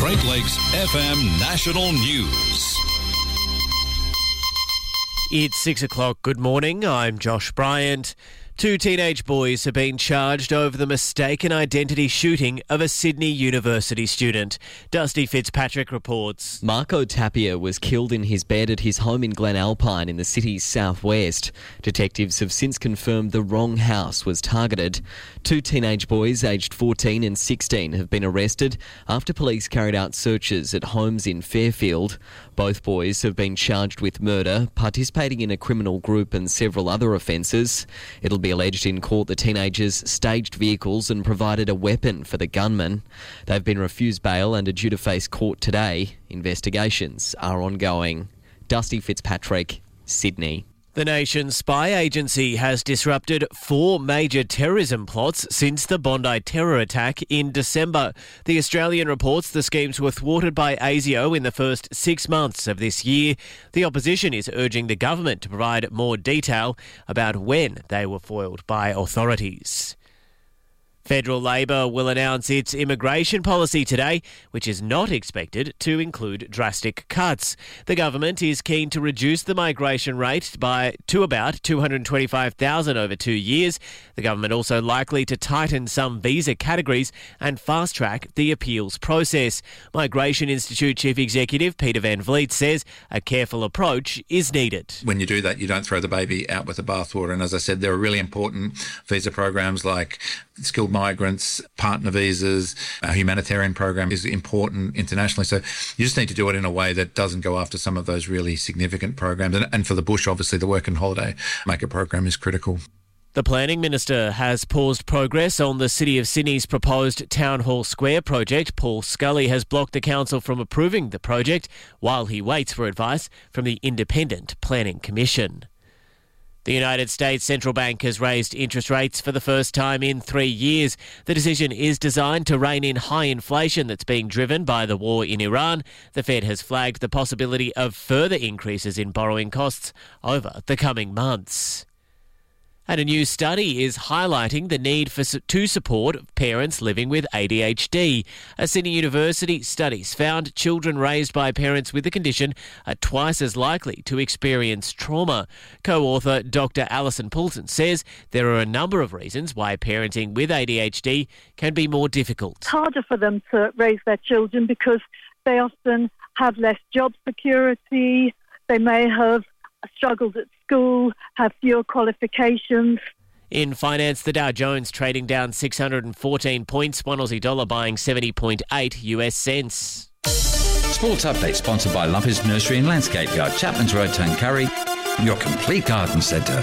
Great Lakes FM National News. It's 6 o'clock. Good morning. I'm Josh Bryant. 2 teenage boys have been charged over the mistaken identity shooting of a Sydney University student. Dusty Fitzpatrick reports. Marco Tapia was killed in his bed at his home in Glen Alpine in the city's southwest. Detectives have since confirmed the wrong house was targeted. 2 teenage boys aged 14 and 16 have been arrested after police carried out searches at homes in Fairfield. Both boys have been charged with murder, participating in a criminal group and several other offences. It'll be alleged in court the teenagers staged vehicles and provided a weapon for the gunman. They've been refused bail and are due to face court today. Investigations are ongoing. Dusty Fitzpatrick, Sydney. The nation's spy agency has disrupted 4 major terrorism plots since the Bondi terror attack in December. The Australian reports the schemes were thwarted by ASIO in the first 6 months of this year. The opposition is urging the government to provide more detail about when they were foiled by authorities. Federal Labor will announce its immigration policy today, which is not expected to include drastic cuts. The government is keen to reduce the migration rate to about 225,000 over 2 years. The government also likely to tighten some visa categories and fast-track the appeals process. Migration Institute Chief Executive Peter Van Vliet says a careful approach is needed. When you do that, you don't throw the baby out with the bathwater. And as I said, there are really important visa programs like skilled migrants, partner visas, a humanitarian program is important internationally. So you just need to do it in a way that doesn't go after some of those really significant programs. And for the bush, obviously, the work and holiday maker program is critical. The Planning Minister has paused progress on the City of Sydney's proposed Town Hall Square project. Paul Scully has blocked the council from approving the project while he waits for advice from the Independent Planning Commission. The United States Central Bank has raised interest rates for the first time in 3 years. The decision is designed to rein in high inflation that's being driven by the war in Iran. The Fed has flagged the possibility of further increases in borrowing costs over the coming months. And a new study is highlighting the need to support parents living with ADHD. A Sydney University studies found children raised by parents with the condition are twice as likely to experience trauma. Co-author Dr. Alison Poulton says there are a number of reasons why parenting with ADHD can be more difficult. It's harder for them to raise their children because they often have less job security. They may have struggled at school, have fewer qualifications. In finance, the Dow Jones trading down 614 points, one Aussie dollar buying 70.8 US cents. Sports Update sponsored by Lumpers Nursery and Landscape Yard, Chapman's Road, Tuncurry, your complete garden centre.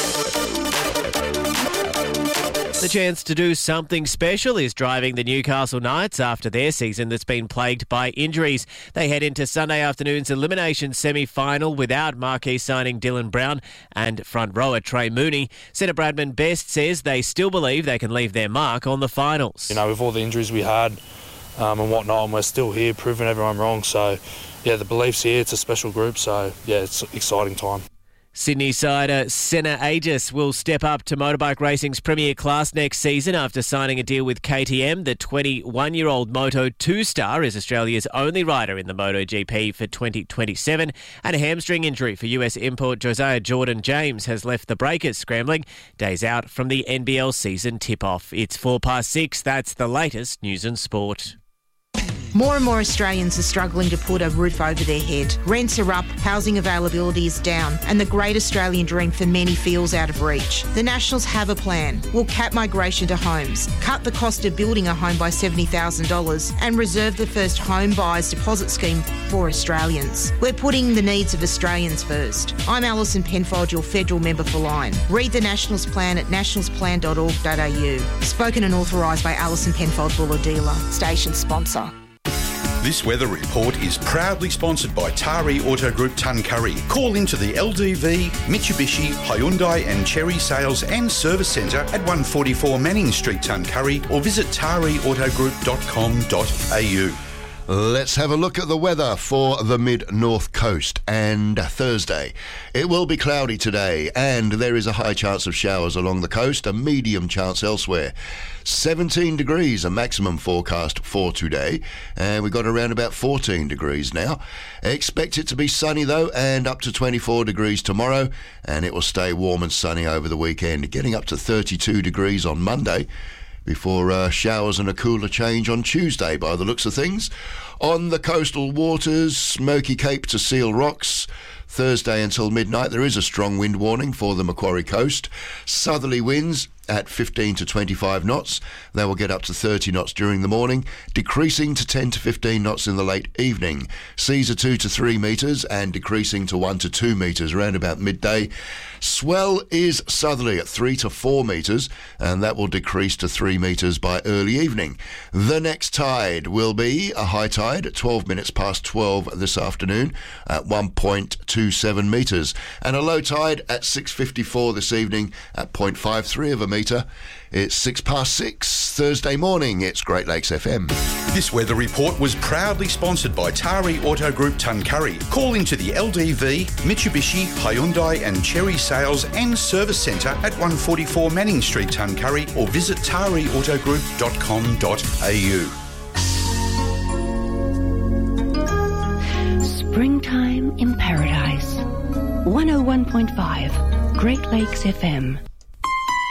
The chance to do something special is driving the Newcastle Knights after their season that's been plagued by injuries. They head into Sunday afternoon's elimination semi-final without marquee signing Dylan Brown and front rower Trey Mooney. Centre Bradman Best says they still believe they can leave their mark on the finals. You know, with all the injuries we had and whatnot, and we're still here proving everyone wrong. So, yeah, the belief's here. It's a special group. So, yeah, it's an exciting time. Sydney sider Senna Aegis will step up to motorbike racing's premier class next season after signing a deal with KTM. The 21-year-old Moto2 star is Australia's only rider in the MotoGP for 2027, and a hamstring injury for US import Josiah Jordan-James has left the breakers scrambling days out from the NBL season tip-off. It's 6:04. That's the latest news and sport. More and more Australians are struggling to put a roof over their head. Rents are up, housing availability is down, and the great Australian dream for many feels out of reach. The Nationals have a plan. We'll cap migration to homes, cut the cost of building a home by $70,000 and reserve the first home buyers deposit scheme for Australians. We're putting the needs of Australians first. I'm Alison Penfold, your federal member for Lion. Read the Nationals plan at nationalsplan.org.au. Spoken and authorised by Alison Penfold, Buller Dealer. Station sponsor. This weather report is proudly sponsored by Tari Auto Group Tuncurry. Call into the LDV, Mitsubishi, Hyundai and Chery Sales and Service Centre at 144 Manning Street, Tuncurry, or visit tariautogroup.com.au. Let's have a look at the weather for the mid-north coast. And Thursday, it will be cloudy today, and there is a high chance of showers along the coast, a medium chance elsewhere. 17 degrees, a maximum forecast for today, and we've got around about 14 degrees now. Expect it to be sunny though, and up to 24 degrees tomorrow, and it will stay warm and sunny over the weekend, getting up to 32 degrees on Monday, before showers and a cooler change on Tuesday by the looks of things. On the coastal waters, Smoky Cape to Seal Rocks, Thursday until midnight, there is a strong wind warning for the Macquarie coast. Southerly winds at 15 to 25 knots. They will get up to 30 knots during the morning, decreasing to 10 to 15 knots in the late evening. Seas are 2 to 3 metres and decreasing to 1 to 2 metres around about midday. Swell is southerly at 3 to 4 metres, and that will decrease to 3 metres by early evening. The next tide will be a high tide at 12 minutes past 12 this afternoon at 1.27 metres, and a low tide at 6:54 this evening at 0.53 of a metre. It's 6:06 Thursday morning. It's Great Lakes FM. This weather report was proudly sponsored by Tari Auto Group Tuncurry. Call into the LDV, Mitsubishi, Hyundai and Cherry Sales and Service Centre at 144 Manning Street, Tuncurry, or visit tariautogroup.com.au. Springtime in Paradise. 101.5 Great Lakes FM.